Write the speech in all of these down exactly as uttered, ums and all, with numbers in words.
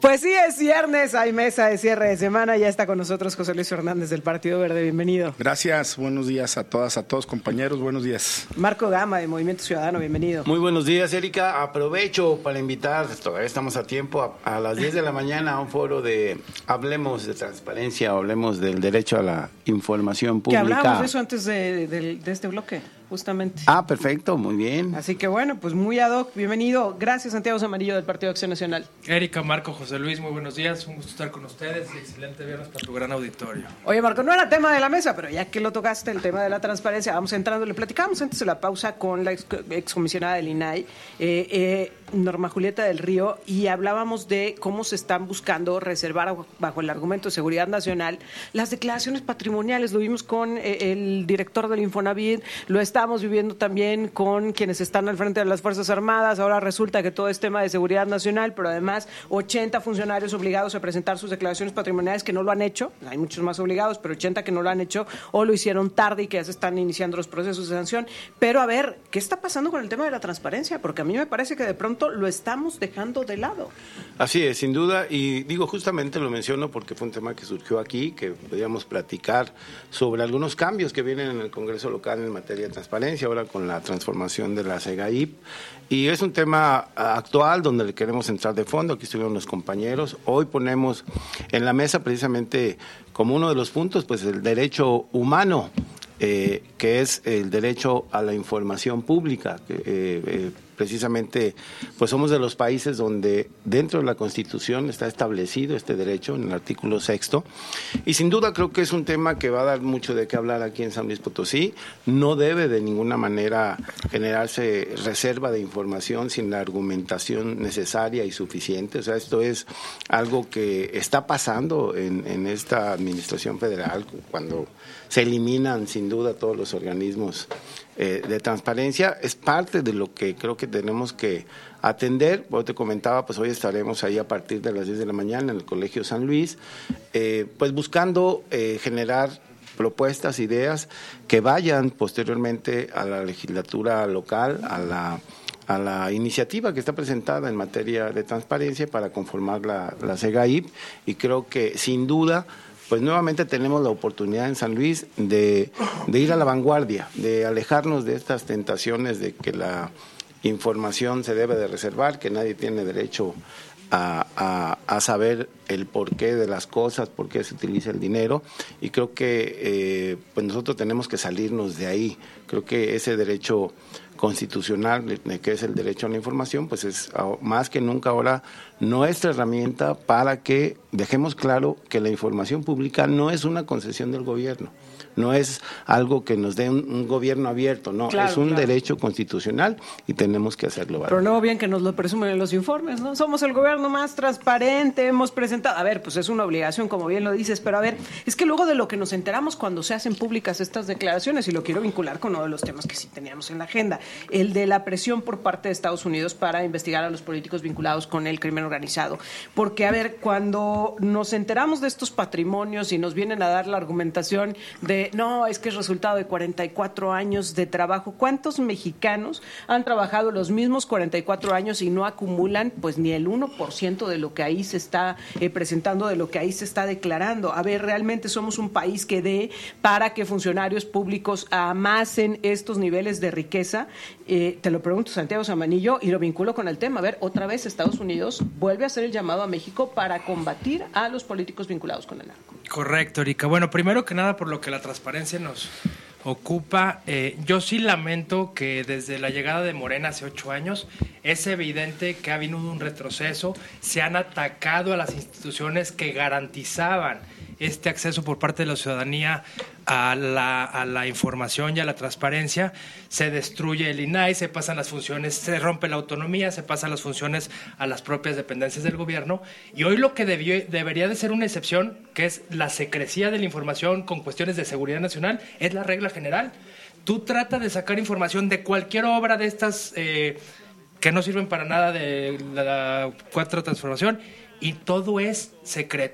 Pues sí, es viernes, hay mesa de cierre de semana. Ya está con nosotros José Luis Hernández del Partido Verde. Bienvenido. Gracias, buenos días a todas, a todos compañeros, buenos días. Marco Gama de Movimiento Ciudadano, bienvenido. Muy buenos días, Erika. Aprovecho para invitar, todavía estamos a tiempo, a, a las diez de la mañana a un foro de Hablemos de Transparencia, Hablemos del Derecho a la Información Pública. Que hablábamos de eso antes de, de, de este bloque, justamente. Ah, perfecto, muy bien. Así que bueno, pues muy ad hoc, bienvenido. Gracias, Santiago Zamarillo del Partido Acción Nacional. Erika, Marco, José Luis, muy buenos días, un gusto estar con ustedes y excelente viernes para tu gran auditorio. Oye, Marco, no era tema de la mesa, pero ya que lo tocaste, el tema de la transparencia, vamos entrando, le platicamos antes de la pausa con la ex, excomisionada del I N A I, eh, eh, Norma Julieta del Río, y hablábamos de cómo se están buscando reservar bajo el argumento de seguridad nacional las declaraciones patrimoniales. Lo vimos con eh, el director del Infonavit, lo estamos viviendo también con quienes están al frente de las Fuerzas Armadas. Ahora resulta que todo es tema de seguridad nacional, pero además ochenta funcionarios obligados a presentar sus declaraciones patrimoniales que no lo han hecho. Hay muchos más obligados, pero ochenta que no lo han hecho o lo hicieron tarde y que ya se están iniciando los procesos de sanción. Pero a ver, ¿qué está pasando con el tema de la transparencia? Porque a mí me parece que de pronto lo estamos dejando de lado. Así es, sin duda, y digo, justamente lo menciono porque fue un tema que surgió aquí, que podíamos platicar sobre algunos cambios que vienen en el Congreso local en materia de transparencia, ahora con la transformación de la SEGAIP, y es un tema actual donde le queremos entrar de fondo. Aquí estuvieron los compañeros. Hoy ponemos en la mesa precisamente como uno de los puntos, pues el derecho humano, eh, que es el derecho a la información pública, que, eh, eh, precisamente, pues somos de los países donde dentro de la Constitución está establecido este derecho en el artículo sexto, y sin duda creo que es un tema que va a dar mucho de qué hablar aquí en San Luis Potosí. No debe de ninguna manera generarse reserva de información sin la argumentación necesaria y suficiente. O sea, esto es algo que está pasando en, en esta administración federal, cuando se eliminan sin duda todos los organismos Eh, de transparencia. Es parte de lo que creo que tenemos que atender. Como te comentaba, pues hoy estaremos ahí a partir de las diez de la mañana en el Colegio San Luis, eh, pues buscando eh, generar propuestas, ideas que vayan posteriormente a la legislatura local, a la a la iniciativa que está presentada en materia de transparencia para conformar la, la SEGAIP, y creo que sin duda pues nuevamente tenemos la oportunidad en San Luis de, de ir a la vanguardia, de alejarnos de estas tentaciones de que la información se debe de reservar, que nadie tiene derecho a, a, a saber el porqué de las cosas, por qué se utiliza el dinero, y creo que eh, pues nosotros tenemos que salirnos de ahí. Creo que ese derecho constitucional, que es el derecho a la información, pues es más que nunca ahora nuestra herramienta para que dejemos claro que la información pública no es una concesión del gobierno, no es algo que nos dé un, un gobierno abierto, no, claro, es un claro. derecho constitucional y tenemos que hacerlo. ¿Vale? Pero luego bien que nos lo presumen en los informes, ¿no? Somos el gobierno más transparente, hemos presentado, a ver, pues es una obligación, como bien lo dices, pero a ver, es que luego de lo que nos enteramos cuando se hacen públicas estas declaraciones, y lo quiero vincular con uno de los temas que sí teníamos en la agenda, el de la presión por parte de Estados Unidos para investigar a los políticos vinculados con el crimen organizado. Porque, a ver, cuando nos enteramos de estos patrimonios y nos vienen a dar la argumentación de, no, es que es resultado de cuarenta y cuatro años de trabajo, ¿cuántos mexicanos han trabajado los mismos cuarenta y cuatro años y no acumulan pues ni el uno por ciento de lo que ahí se está eh, presentando, de lo que ahí se está declarando? A ver, realmente somos un país que dé para que funcionarios públicos amasen estos niveles de riqueza. Eh, te lo pregunto, Santiago Zamanillo, y lo vinculo con el tema. A ver, otra vez Estados Unidos vuelve a hacer el llamado a México para combatir a los políticos vinculados con el narco. Correcto, Erika. Bueno, primero que nada, por lo que la transparencia nos ocupa, eh, yo sí lamento que desde la llegada de Morena hace ocho años es evidente que ha habido un retroceso, se han atacado a las instituciones que garantizaban este acceso por parte de la ciudadanía a la, a la información y a la transparencia. Se destruye el I N A I, se pasan las funciones, se rompe la autonomía, se pasan las funciones a las propias dependencias del gobierno, y hoy lo que debió, debería de ser una excepción, que es la secrecía de la información con cuestiones de seguridad nacional, es la regla general. Tú trata de sacar información de cualquier obra de estas eh, que no sirven para nada de la cuarta transformación, y todo es secreto.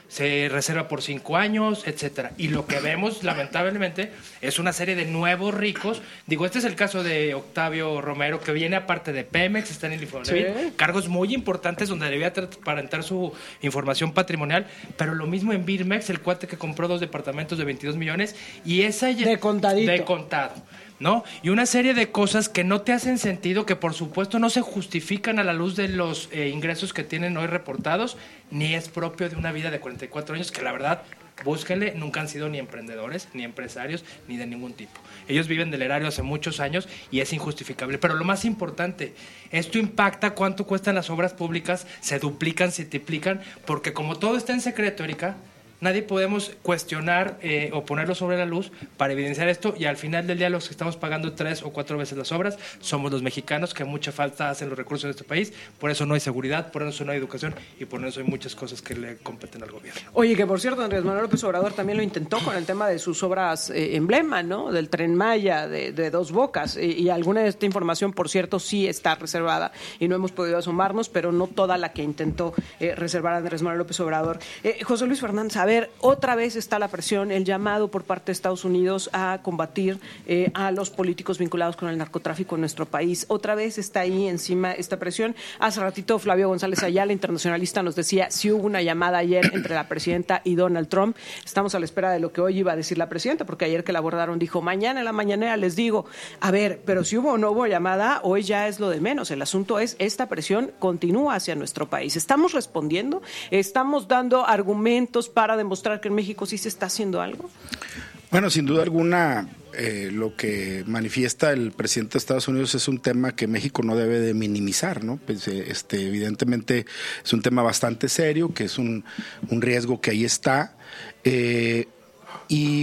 se reserva por cinco años, etcétera. Y lo que vemos, lamentablemente, es una serie de nuevos ricos. Digo, este es el caso de Octavio Romero, que viene aparte de Pemex, está en el Infonavit, sí. Cargos muy importantes donde debía transparentar su información patrimonial, pero lo mismo en Birmex, el cuate que compró dos departamentos de veintidós millones, y esa... De contadito. De contado. ¿No? Y una serie de cosas que no te hacen sentido, que por supuesto no se justifican a la luz de los eh, ingresos que tienen hoy reportados, ni es propio de una vida de cuarenta y cuatro años, que la verdad, búsquenle, nunca han sido ni emprendedores, ni empresarios, ni de ningún tipo. Ellos viven del erario hace muchos años y es injustificable. Pero lo más importante, esto impacta cuánto cuestan las obras públicas, se duplican, se triplican, porque como todo está en secreto, Erika, nadie podemos cuestionar eh, o ponerlo sobre la luz para evidenciar esto, y al final del día los que estamos pagando tres o cuatro veces las obras somos los mexicanos, que mucha falta hacen los recursos en este país. Por eso no hay seguridad, por eso no hay educación y por eso hay muchas cosas que le competen al gobierno. Oye, que por cierto, Andrés Manuel López Obrador también lo intentó con el tema de sus obras eh, emblema, ¿no? Del Tren Maya, de, de Dos Bocas, y, y alguna de esta información, por cierto, sí está reservada y no hemos podido asomarnos, pero no toda la que intentó eh, reservar Andrés Manuel López Obrador. Eh, José Luis Fernández, a ver, otra vez está la presión, el llamado por parte de Estados Unidos a combatir eh, a los políticos vinculados con el narcotráfico en nuestro país. Otra vez está ahí encima esta presión. Hace ratito Flavio González Ayala, internacionalista, nos decía si hubo una llamada ayer entre la presidenta y Donald Trump. Estamos a la espera de lo que hoy iba a decir la presidenta, porque ayer que la abordaron dijo, mañana en la mañanera les digo. A ver, pero si hubo o no hubo llamada, hoy ya es lo de menos. El asunto es, esta presión continúa hacia nuestro país. ¿Estamos respondiendo? ¿Estamos dando argumentos para demostrar que en México sí se está haciendo algo? Bueno, sin duda alguna, eh, lo que manifiesta el presidente de Estados Unidos es un tema que México no debe de minimizar, ¿no? Pues, este, evidentemente es un tema bastante serio, que es un, un riesgo que ahí está, eh, y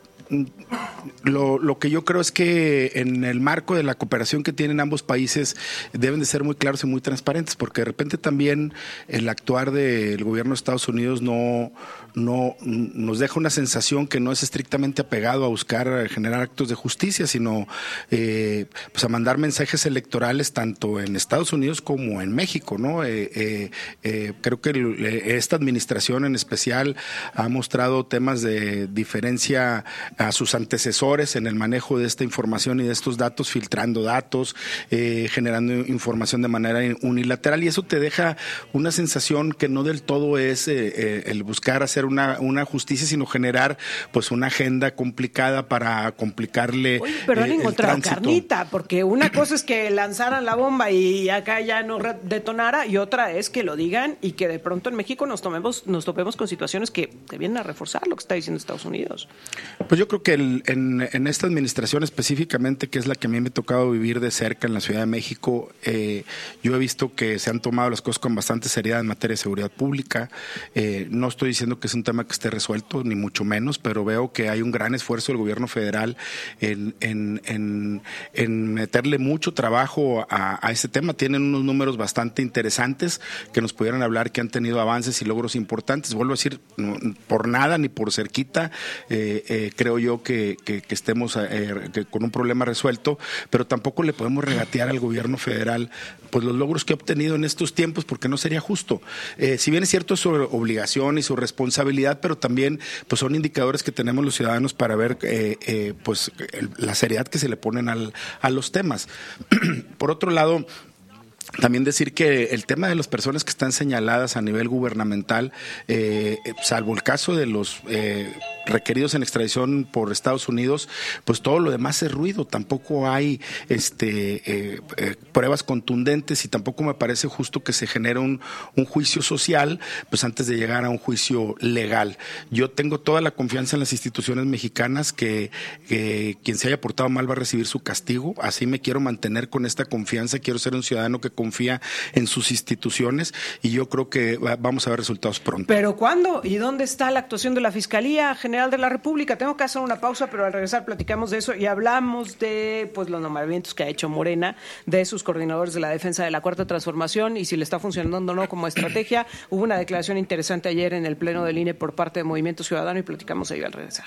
Lo, lo que yo creo es que en el marco de la cooperación que tienen ambos países deben de ser muy claros y muy transparentes, porque de repente también el actuar del gobierno de Estados Unidos no, no nos deja una sensación que no es estrictamente apegado a buscar generar actos de justicia, sino eh, pues a mandar mensajes electorales tanto en Estados Unidos como en México, ¿no? Eh, eh, eh, creo que el, esta administración en especial ha mostrado temas de diferencia a sus antecesores en el manejo de esta información y de estos datos, filtrando datos, eh, generando información de manera unilateral, y eso te deja una sensación que no del todo es eh, eh, el buscar hacer una, una justicia, sino generar pues una agenda complicada para complicarle. Oye, pero han eh, encontrado carnita, porque una cosa es que lanzaran la bomba y acá ya no detonara, y otra es que lo digan y que de pronto en México nos tomemos, nos topemos con situaciones que, que vienen a reforzar lo que está diciendo Estados Unidos. Pues yo creo que el, en, en esta administración específicamente, que es la que a mí me ha tocado vivir de cerca en la Ciudad de México, eh, yo he visto que se han tomado las cosas con bastante seriedad en materia de seguridad pública. Eh, no estoy diciendo que es un tema que esté resuelto, ni mucho menos, pero veo que hay un gran esfuerzo del gobierno federal en, en, en, en meterle mucho trabajo a, a ese tema. Tienen unos números bastante interesantes que nos pudieran hablar que han tenido avances y logros importantes. Vuelvo a decir, no, por nada ni por cerquita, eh, eh, creo yo que, que, que estemos eh, que con un problema resuelto, pero tampoco le podemos regatear al gobierno federal pues los logros que ha obtenido en estos tiempos, porque no sería justo. Eh, si bien es cierto es su obligación y su responsabilidad, pero también pues son indicadores que tenemos los ciudadanos para ver eh, eh, pues el, la seriedad que se le ponen al, a los temas. Por otro lado, también decir que el tema de las personas que están señaladas a nivel gubernamental, eh, salvo el caso de los eh, requeridos en extradición por Estados Unidos, pues todo lo demás es ruido. Tampoco hay este, eh, eh, pruebas contundentes, y tampoco me parece justo que se genere un, un juicio social pues antes de llegar a un juicio legal. Yo tengo toda la confianza en las instituciones mexicanas, que, que quien se haya portado mal va a recibir su castigo. Así me quiero mantener con esta confianza. Quiero ser un ciudadano que confía en sus instituciones, y yo creo que vamos a ver resultados pronto. ¿Pero cuándo? ¿Y dónde está la actuación de la Fiscalía General de la República? Tengo que hacer una pausa, pero al regresar platicamos de eso y hablamos de pues los nombramientos que ha hecho Morena, de sus coordinadores de la defensa de la Cuarta Transformación y si le está funcionando o no como estrategia. Hubo una declaración interesante ayer en el Pleno del I N E por parte de Movimiento Ciudadano y platicamos ello al regresar.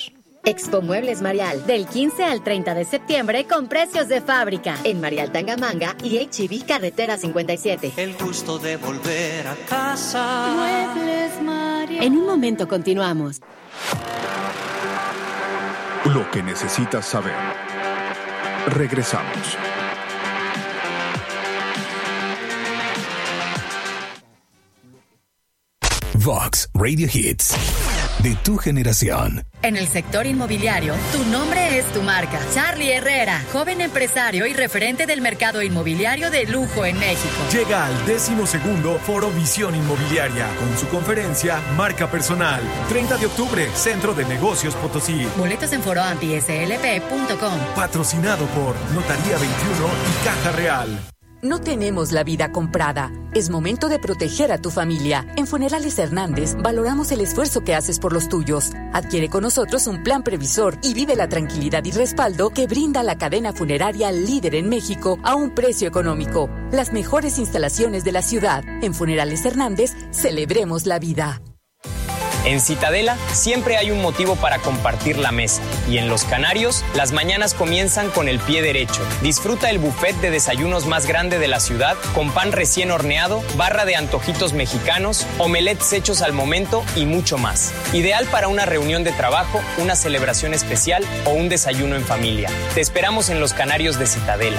Expo Muebles Marial, del quince al treinta de septiembre con precios de fábrica. En Marial Tangamanga y H E B Carretera cincuenta y siete. El gusto de volver a casa. Muebles Marial. En un momento continuamos. Lo que necesitas saber. Regresamos. Vox Radio Hits. De tu generación. En el sector inmobiliario, tu nombre es tu marca. Charlie Herrera, joven empresario y referente del mercado inmobiliario de lujo en México. Llega al décimo segundo Foro Visión Inmobiliaria con su conferencia Marca Personal. treinta de octubre, Centro de Negocios Potosí. Boletos en foro ampi s l p punto com. Patrocinado por Notaría veintiuno y Caja Real. No tenemos la vida comprada. Es momento de proteger a tu familia. En Funerales Hernández valoramos el esfuerzo que haces por los tuyos. Adquiere con nosotros un plan previsor y vive la tranquilidad y respaldo que brinda la cadena funeraria líder en México a un precio económico. Las mejores instalaciones de la ciudad. En Funerales Hernández, celebremos la vida. En Citadela siempre hay un motivo para compartir la mesa. Y en Los Canarios, las mañanas comienzan con el pie derecho. Disfruta el buffet de desayunos más grande de la ciudad, con pan recién horneado, barra de antojitos mexicanos, omelets hechos al momento y mucho más. Ideal para una reunión de trabajo, una celebración especial o un desayuno en familia. Te esperamos en Los Canarios de Citadela.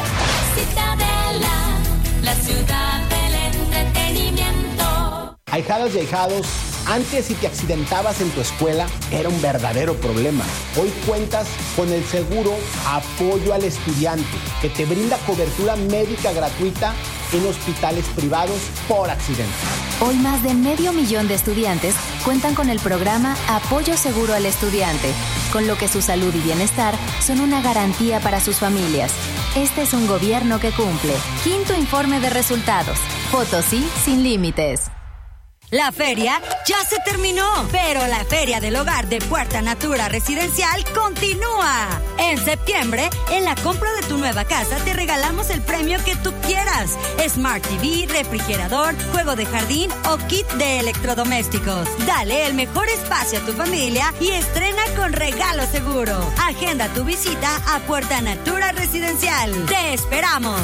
Citadela, la ciudad del entretenimiento. Ahijadas y ahijados, antes si te accidentabas en tu escuela era un verdadero problema. Hoy cuentas con el seguro Apoyo al Estudiante, que te brinda cobertura médica gratuita en hospitales privados por accidente. Hoy más de medio millón de estudiantes cuentan con el programa Apoyo Seguro al Estudiante, con lo que su salud y bienestar son una garantía para sus familias. Este es un gobierno que cumple. Quinto informe de resultados. Potosí sin límites. La feria ya se terminó, pero la Feria del Hogar de Puerta Natura Residencial continúa. En septiembre, en la compra de tu nueva casa te regalamos el premio que tú quieras. Smart T V, refrigerador, juego de jardín o kit de electrodomésticos. Dale el mejor espacio a tu familia y estrena con regalo seguro. Agenda tu visita a Puerta Natura Residencial. ¡Te esperamos!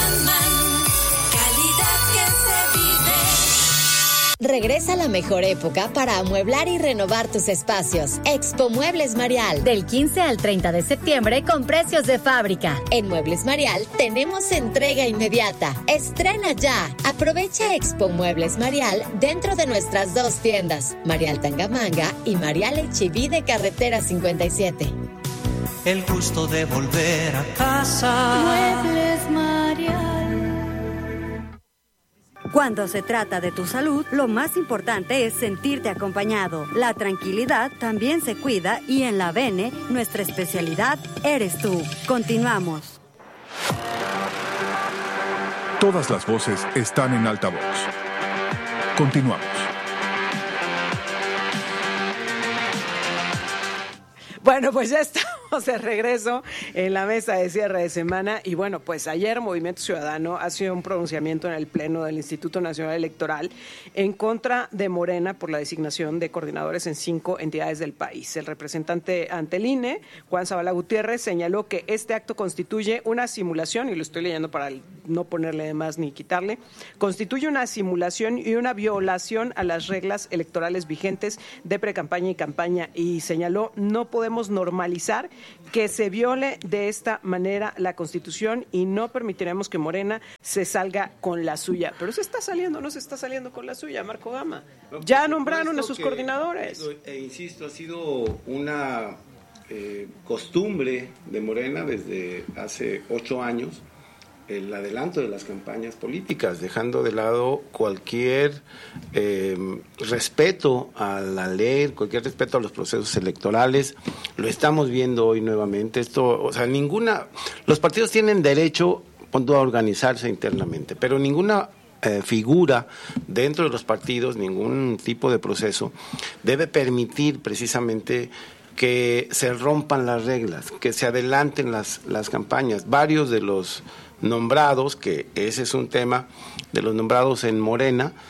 Calidad que se vive. Regresa la mejor época para amueblar y renovar tus espacios. Expo Muebles Marial, del quince al treinta de septiembre con precios de fábrica. En Muebles Marial tenemos entrega inmediata. Estrena ya. Aprovecha Expo Muebles Marial dentro de nuestras dos tiendas, Marial Tangamanga y Marial H E B de Carretera cincuenta y siete. El gusto de volver a casa. Muebles Marial. Cuando se trata de tu salud, lo más importante es sentirte acompañado. La tranquilidad también se cuida y en la Bene, nuestra especialidad eres tú. Continuamos. Todas las voces están en altavoz. Continuamos. Bueno, pues ya estamos de regreso en la mesa de cierre de semana y bueno, pues ayer Movimiento Ciudadano ha sido un pronunciamiento en el Pleno del Instituto Nacional Electoral en contra de Morena por la designación de coordinadores en cinco entidades del país. El representante ante el I N E, Juan Zavala Gutiérrez, señaló que este acto constituye una simulación, y lo estoy leyendo para no ponerle de más ni quitarle, constituye una simulación y una violación a las reglas electorales vigentes de precampaña y campaña, y señaló no podemos normalizar que se viole de esta manera la Constitución y no permitiremos que Morena se salga con la suya. Pero se está saliendo, no se está saliendo con la suya, Marco Gama. No, ya nombraron a sus que, coordinadores. E insisto, ha sido una eh, costumbre de Morena desde hace ocho años el adelanto de las campañas políticas, dejando de lado cualquier eh, respeto a la ley, cualquier respeto a los procesos electorales. Lo estamos viendo hoy nuevamente. Esto, o sea, ninguna, los partidos tienen derecho a organizarse internamente, pero ninguna eh, figura dentro de los partidos, ningún tipo de proceso debe permitir precisamente que se rompan las reglas, que se adelanten las, las campañas. Varios de los nombrados, que ese es un tema de los nombrados en Morena,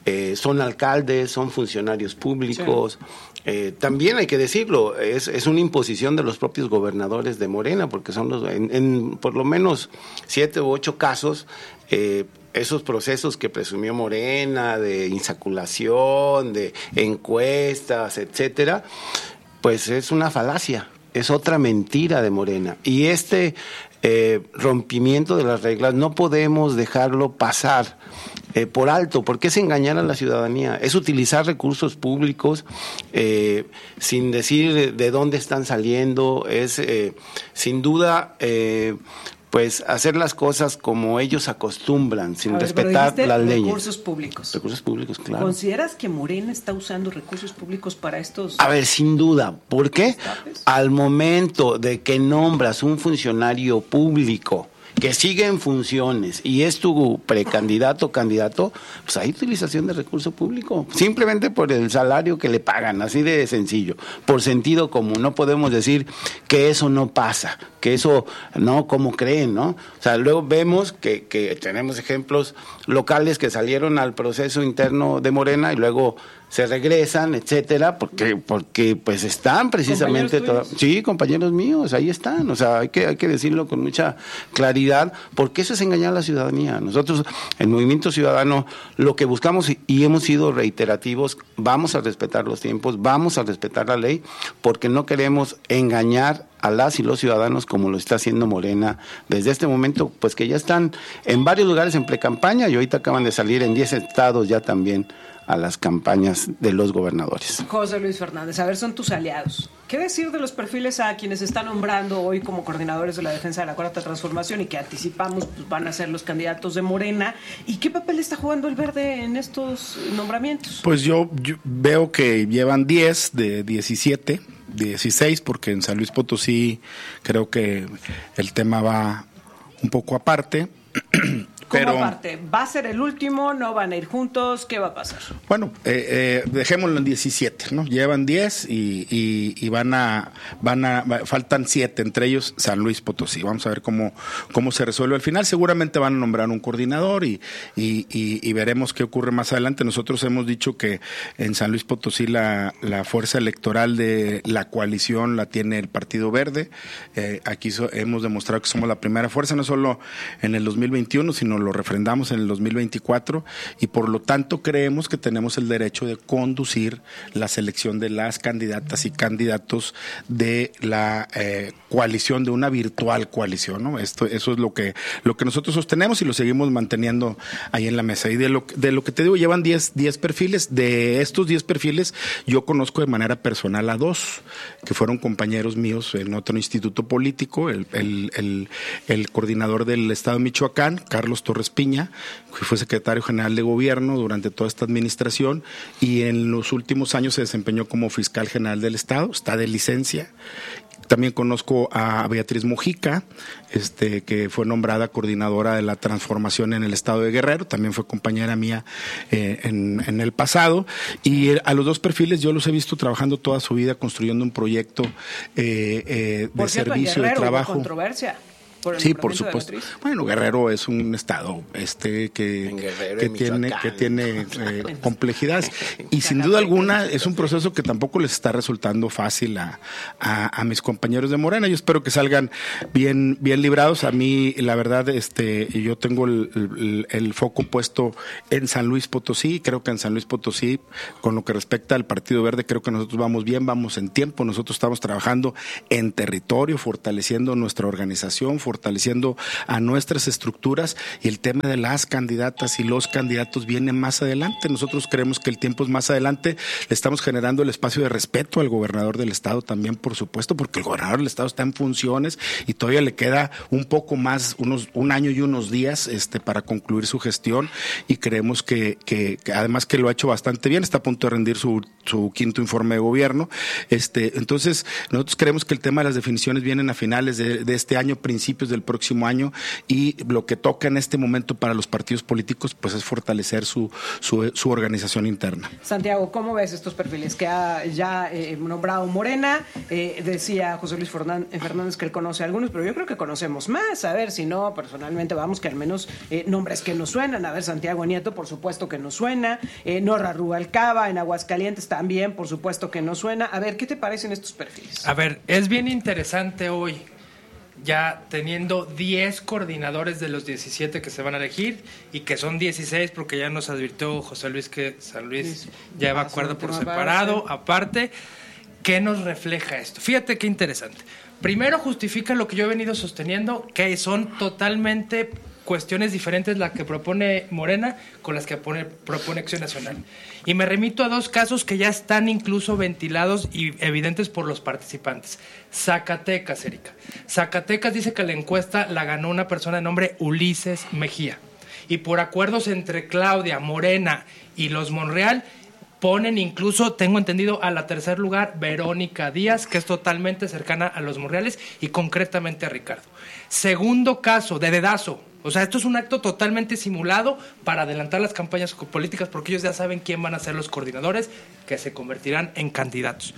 eh, son alcaldes, son funcionarios públicos. Sí. Eh, también hay que decirlo, es, es una imposición de los propios gobernadores de Morena, porque son los, en, en por lo menos siete u ocho casos, eh, esos procesos que presumió Morena de insaculación, de encuestas, etcétera, pues es una falacia, es otra mentira de Morena. Y este eh, rompimiento de las reglas no podemos dejarlo pasar Eh, por alto, porque es engañar a la ciudadanía, es utilizar recursos públicos eh, sin decir de dónde están saliendo, es eh, sin duda eh, pues hacer las cosas como ellos acostumbran, sin a ver, respetar las leyes. Recursos públicos. Recursos públicos, claro. ¿Consideras que Morena está usando recursos públicos para estos? A ver, sin duda. ¿Por qué? Al momento de que nombras un funcionario público que sigue en funciones y es tu precandidato o candidato, pues hay utilización de recurso público, simplemente por el salario que le pagan, así de sencillo, por sentido común. No podemos decir que eso no pasa, que eso no, como creen, ¿no? O sea, luego vemos que, que tenemos ejemplos locales que salieron al proceso interno de Morena y luego se regresan, etcétera, porque porque pues están precisamente toda, sí, compañeros míos, ahí están, o sea, hay que hay que decirlo con mucha claridad, porque eso es engañar a la ciudadanía. Nosotros en Movimiento Ciudadano lo que buscamos y hemos sido reiterativos, vamos a respetar los tiempos, vamos a respetar la ley, porque no queremos engañar a las y los ciudadanos como lo está haciendo Morena desde este momento, pues que ya están en varios lugares en precampaña y ahorita acaban de salir en diez estados ya también a las campañas de los gobernadores. José Luis Fernández, a ver, son tus aliados. ¿Qué decir de los perfiles a quienes están nombrando hoy como coordinadores de la defensa de la Cuarta Transformación y que anticipamos pues, van a ser los candidatos de Morena? ¿Y qué papel está jugando el Verde en estos nombramientos? Pues yo, yo veo que llevan diez de diecisiete, dieciséis, porque en San Luis Potosí creo que el tema va un poco aparte. ¿Cómo pero, aparte? ¿Va a ser el último? ¿No van a ir juntos? ¿Qué va a pasar? Bueno, eh, eh, dejémoslo en diecisiete, ¿no? Llevan diez y, y, y van a, van a, faltan siete, entre ellos San Luis Potosí. Vamos a ver cómo, cómo se resuelve al final. Seguramente van a nombrar un coordinador y, y, y, y veremos qué ocurre más adelante. Nosotros hemos dicho que en San Luis Potosí la, la fuerza electoral de la coalición la tiene el Partido Verde. Eh, aquí so, hemos demostrado que somos la primera fuerza, no solo en el dos mil veintiuno, sino lo refrendamos en el dos mil veinticuatro y por lo tanto creemos que tenemos el derecho de conducir la selección de las candidatas y candidatos de la eh, coalición, de una virtual coalición, ¿no? Esto, eso es lo que, lo que nosotros sostenemos y lo seguimos manteniendo ahí en la mesa. Y de lo, de lo que te digo, llevan diez perfiles. De estos diez perfiles, yo conozco de manera personal a dos, que fueron compañeros míos en otro instituto político, el, el, el, el coordinador del Estado de Michoacán, Carlos Torres Piña, que fue secretario general de gobierno durante toda esta administración y en los últimos años se desempeñó como fiscal general del Estado, está de licencia. También conozco a Beatriz Mojica, este, que fue nombrada coordinadora de la transformación en el estado de Guerrero, también fue compañera mía eh, en, en el pasado, y a los dos perfiles yo los he visto trabajando toda su vida construyendo un proyecto eh, eh, de cierto, servicio, de trabajo. Hubo controversia. Por sí, por supuesto. Bueno, Guerrero es un estado este que, Guerrero, que tiene que tiene eh, complejidades y sin duda alguna es un proceso que tampoco les está resultando fácil a, a, a mis compañeros de Morena. Yo espero que salgan bien bien librados. A mí la verdad este yo tengo el, el, el foco puesto en San Luis Potosí. Creo que en San Luis Potosí, con lo que respecta al Partido Verde, creo que nosotros vamos bien, vamos en tiempo. Nosotros estamos trabajando en territorio, fortaleciendo nuestra organización, fortaleciendo a nuestras estructuras y el tema de las candidatas y los candidatos viene más adelante. Nosotros creemos que el tiempo es más adelante. Le estamos generando el espacio de respeto al gobernador del estado también, por supuesto, porque el gobernador del estado está en funciones y todavía le queda un poco más, unos un año y unos días este para concluir su gestión y creemos que, que, que además que lo ha hecho bastante bien, está a punto de rendir su, su quinto informe de gobierno. Este, entonces, nosotros creemos que el tema de las definiciones vienen a finales de, de este año, principios principios del próximo año, y lo que toca en este momento para los partidos políticos pues es fortalecer su, su, su organización interna. Santiago, ¿cómo ves estos perfiles que ha ya eh, nombrado Morena? Eh, decía José Luis Fernández que él conoce a algunos, pero yo creo que conocemos más. A ver, si no, personalmente vamos que al menos eh, nombres que nos suenan. A ver, Santiago Nieto, por supuesto que nos suena. Eh, Norra Rubalcaba, en Aguascalientes también, por supuesto que nos suena. A ver, ¿qué te parecen estos perfiles? A ver, es bien interesante hoy, ya teniendo diez coordinadores de los diecisiete que se van a elegir, y que son dieciséis porque ya nos advirtió José Luis que San Luis lleva acuerdo por separado, aparte. ¿Qué nos refleja esto? Fíjate qué interesante. Primero justifica lo que yo he venido sosteniendo, que son totalmente cuestiones diferentes las que propone Morena con las que pone, propone Acción Nacional. Y me remito a dos casos que ya están incluso ventilados y evidentes por los participantes. Zacatecas, Erika. Zacatecas dice que la encuesta la ganó una persona de nombre Ulises Mejía. Y por acuerdos entre Claudia, Morena y los Monreal, ponen incluso, tengo entendido, a la tercer lugar Verónica Díaz, que es totalmente cercana a los Monreales y concretamente a Ricardo. Segundo caso, de dedazo. O sea, esto es un acto totalmente simulado para adelantar las campañas políticas, porque ellos ya saben quién van a ser los coordinadores que se convertirán en candidatos.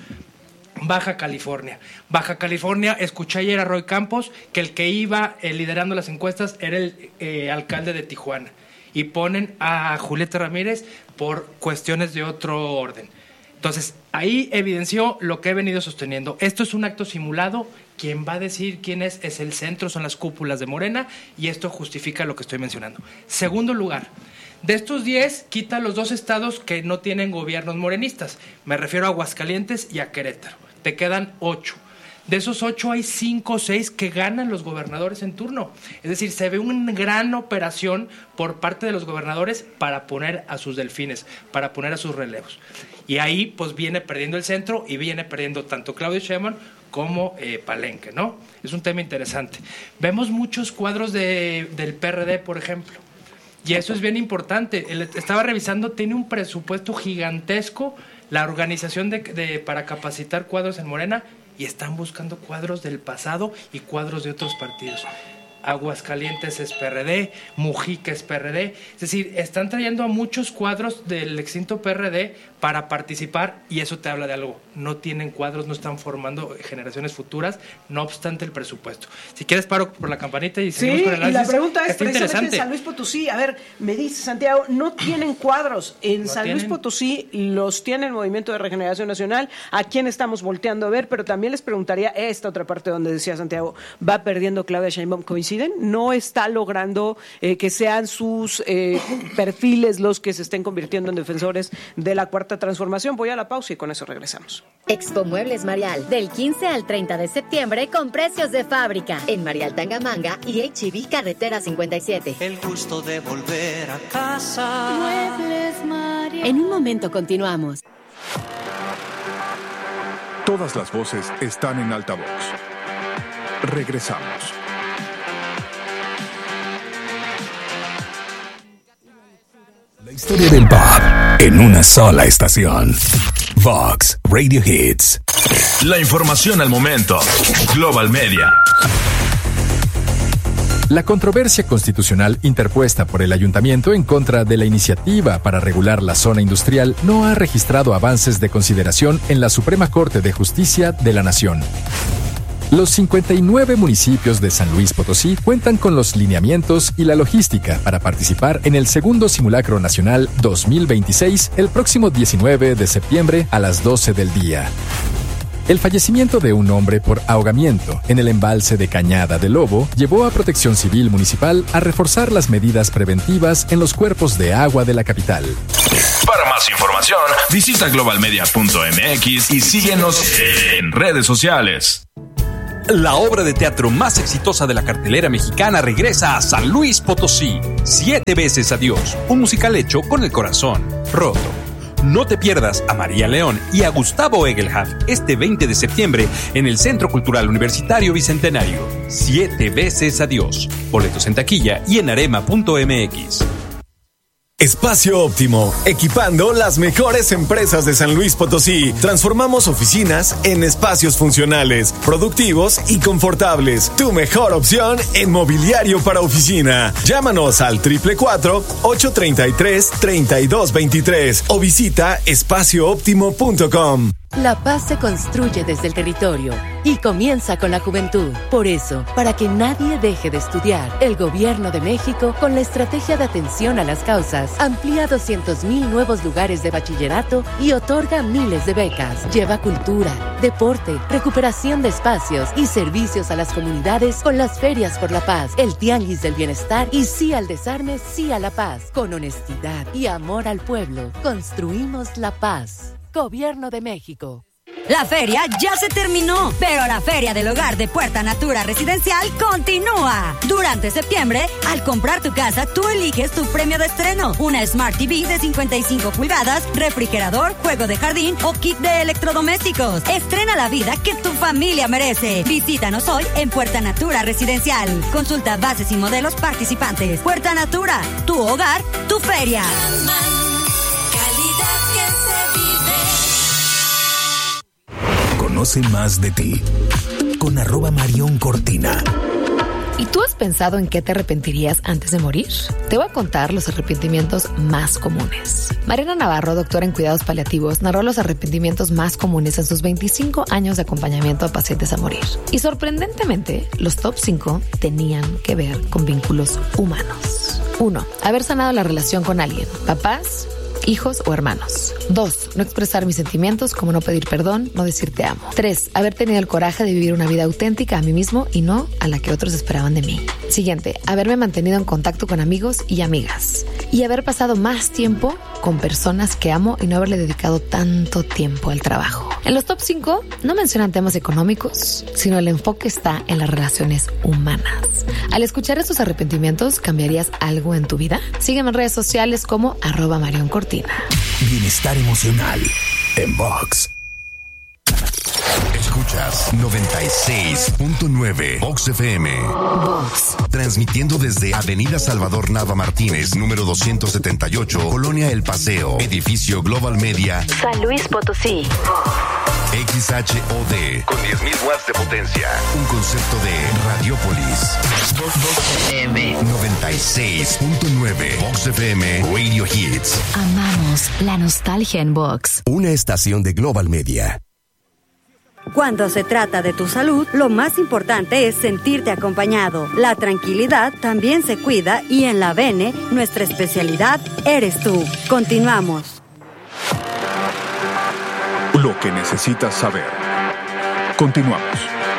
Baja California. Baja California, escuché ayer a Roy Campos que el que iba eh, liderando las encuestas era el eh, alcalde de Tijuana. Y ponen a Julieta Ramírez por cuestiones de otro orden. Entonces, ahí evidenció lo que he venido sosteniendo. Esto es un acto simulado. Quien va a decir quién es, es el centro, son las cúpulas de Morena, y esto justifica lo que estoy mencionando. Segundo lugar, de estos diez, quita los dos estados que no tienen gobiernos morenistas. Me refiero a Aguascalientes y a Querétaro. Te quedan ocho. De esos ocho hay cinco o seis que ganan los gobernadores en turno. Es decir, se ve una gran operación por parte de los gobernadores para poner a sus delfines, para poner a sus relevos. Y ahí pues viene perdiendo el centro y viene perdiendo tanto Claudio Sheinbaum como eh, Palenque, ¿no? Es un tema interesante. Vemos muchos cuadros de, del P R D, por ejemplo. Y eso es bien importante. El, estaba revisando, tiene un presupuesto gigantesco la organización de, de, para capacitar cuadros en Morena, y están buscando cuadros del pasado y cuadros de otros partidos. Aguascalientes es P R D, Mujica es P R D, es decir, están trayendo a muchos cuadros del extinto P R D para participar, y eso te habla de algo. No tienen cuadros, no están formando generaciones futuras, no obstante el presupuesto. Si quieres, paro por la campanita y seguimos sí, con el análisis. Y la pregunta es precisamente interesante. en San Luis Potosí. A ver, me dice Santiago, no tienen cuadros. En no San tienen. Luis Potosí los tiene el Movimiento de Regeneración Nacional, a quien estamos volteando a ver, pero también les preguntaría esta otra parte donde decía Santiago, va perdiendo Claudia Sheinbaum. ¿Coinciden? No está logrando eh, que sean sus eh, perfiles los que se estén convirtiendo en defensores de la Cuarta Transformación. Voy a la pausa y con eso regresamos. Expo Muebles Marial, del quince al treinta de septiembre con precios de fábrica. En Marial Tangamanga y H E B Carretera cincuenta y siete. El gusto de volver a casa. Muebles Marial. En un momento continuamos. Todas las voces están en altavoz. Regresamos. La historia del pop en una sola estación. Vox Radio Hits. La información al momento. Global Media. La controversia constitucional interpuesta por el ayuntamiento en contra de la iniciativa para regular la zona industrial no ha registrado avances de consideración en la Suprema Corte de Justicia de la Nación. Los cincuenta y nueve municipios de San Luis Potosí cuentan con los lineamientos y la logística para participar en el segundo Simulacro Nacional dos mil veintiséis el próximo diecinueve de septiembre a las doce del día. El fallecimiento de un hombre por ahogamiento en el embalse de Cañada de Lobo llevó a Protección Civil Municipal a reforzar las medidas preventivas en los cuerpos de agua de la capital. Para más información, visita global media punto m x y síguenos en redes sociales. La obra de teatro más exitosa de la cartelera mexicana regresa a San Luis Potosí. Siete veces adiós, un musical hecho con el corazón roto. No te pierdas a María León y a Gustavo Egelhaf este veinte de septiembre en el Centro Cultural Universitario Bicentenario. Siete veces adiós. Boletos en taquilla y en arema punto m x. Espacio Óptimo, equipando las mejores empresas de San Luis Potosí. Transformamos oficinas en espacios funcionales, productivos y confortables. Tu mejor opción en mobiliario para oficina. Llámanos al cuatro cuatro cuatro, ocho tres tres, tres dos dos tres o visita espacio óptimo punto com. La paz se construye desde el territorio y comienza con la juventud. Por eso, para que nadie deje de estudiar, el Gobierno de México, con la estrategia de atención a las causas, amplía doscientos mil nuevos lugares de bachillerato y otorga miles de becas. Lleva cultura, deporte, recuperación de espacios y servicios a las comunidades con las ferias por la paz, el tianguis del bienestar y sí al desarme, sí a la paz. Con honestidad y amor al pueblo, construimos la paz. Gobierno de México. La feria ya se terminó, pero la Feria del Hogar de Puerta Natura Residencial continúa. Durante septiembre, al comprar tu casa, tú eliges tu premio de estreno. Una Smart T V de cincuenta y cinco pulgadas, refrigerador, juego de jardín o kit de electrodomésticos. Estrena la vida que tu familia merece. Visítanos hoy en Puerta Natura Residencial. Consulta bases y modelos participantes. Puerta Natura, tu hogar, tu feria. Conoce más de ti con arroba Marión Cortina. ¿Y tú has pensado en qué te arrepentirías antes de morir? Te voy a contar los arrepentimientos más comunes. Mariana Navarro, doctora en cuidados paliativos, narró los arrepentimientos más comunes en sus veinticinco años de acompañamiento a pacientes a morir. Y sorprendentemente, los top cinco tenían que ver con vínculos humanos. uno. Haber sanado la relación con alguien. Papás, hijos o hermanos. Dos. No expresar mis sentimientos, como no pedir perdón, no decir te amo. Tres. Haber tenido el coraje de vivir una vida auténtica a mí mismo y no a la que otros esperaban de mí. Siguiente. Haberme mantenido en contacto con amigos y amigas. Y haber pasado más tiempo con personas que amo y no haberle dedicado tanto tiempo al trabajo. En los top cinco no mencionan temas económicos, sino el enfoque está en las relaciones humanas. Al escuchar estos arrepentimientos, ¿cambiarías algo en tu vida? Sígueme en redes sociales como arroba Marión Cortina. Bienestar emocional en Vox. Escuchas noventa y seis punto nueve Vox F M. Vox. Transmitiendo desde Avenida Salvador Nava Martínez, número doscientos setenta y ocho, Colonia El Paseo, edificio Global Media, San Luis Potosí. X H O D, con diez mil watts de potencia. Un concepto de Radiopolis. Vox F M noventa y seis punto nueve. Vox F M Radio Hits. Amamos la nostalgia en Vox. Una estación de Global Media. Cuando se trata de tu salud, lo más importante es sentirte acompañado. La tranquilidad también se cuida y en la Bene, nuestra especialidad eres tú. Continuamos. Lo que necesitas saber. Continuamos.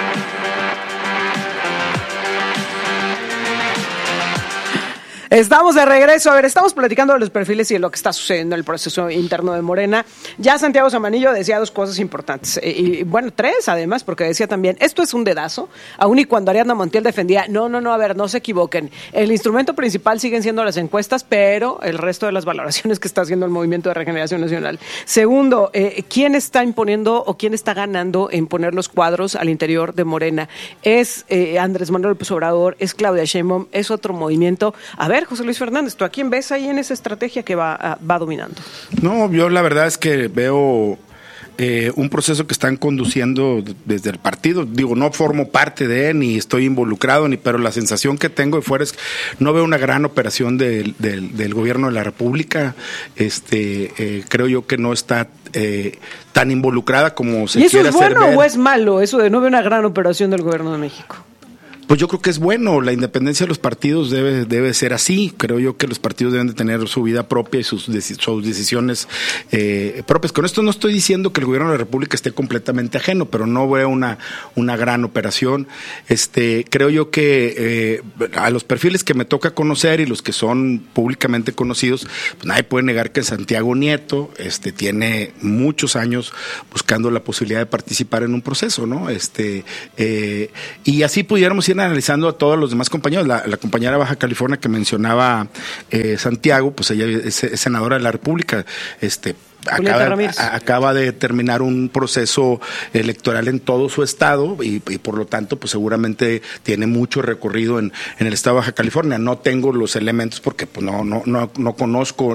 Estamos de regreso. A ver, estamos platicando de los perfiles y de lo que está sucediendo en el proceso interno de Morena. Ya Santiago Zamanillo decía dos cosas importantes. Y, y bueno, tres además, porque decía también, esto es un dedazo, aun y cuando Ariadna Montiel defendía, no, no, no, a ver, no se equivoquen. El instrumento principal siguen siendo las encuestas, pero el resto de las valoraciones que está haciendo el Movimiento de Regeneración Nacional. Segundo, eh, ¿quién está imponiendo o quién está ganando en poner los cuadros al interior de Morena? ¿Es eh, Andrés Manuel López Obrador? ¿Es Claudia Sheinbaum? ¿Es otro movimiento? A ver, José Luis Fernández, ¿tú a quién ves ahí en esa estrategia que va, va dominando? No, yo la verdad es que veo eh, un proceso que están conduciendo desde el partido. Digo, no formo parte de, ni estoy involucrado, ni pero la sensación que tengo de fuera es que no veo una gran operación del, del, del gobierno de la República. Este, eh, creo yo que no está eh, tan involucrada como se quiere hacer ver. ¿Y eso es bueno o es malo, eso de no ver una gran operación del gobierno de México? Pues yo creo que es bueno, la independencia de los partidos debe debe ser así. Creo yo que los partidos deben de tener su vida propia y sus, sus decisiones eh, propias. Con esto no estoy diciendo que el gobierno de la República esté completamente ajeno, pero no veo una una gran operación. Este, creo yo que eh, a los perfiles que me toca conocer y los que son públicamente conocidos, pues nadie puede negar que Santiago Nieto este, tiene muchos años buscando la posibilidad de participar en un proceso, ¿no? Este, eh, y así pudiéramos ir ir analizando a todos los demás compañeros. La, la compañera de Baja California que mencionaba eh, Santiago, pues ella es, es senadora de la República. Este, Acaba, acaba de terminar un proceso electoral en todo su estado y, y por lo tanto pues seguramente tiene mucho recorrido en, en el estado de Baja California. No tengo los elementos porque pues no no no, no conozco